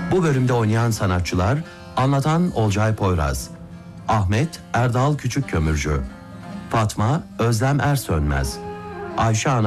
Bu bölümde oynayan sanatçılar: anlatan Olcay Poyraz, Ahmet Erdal Küçükkömürcü, Fatma Özlem Ersönmez, Ayşe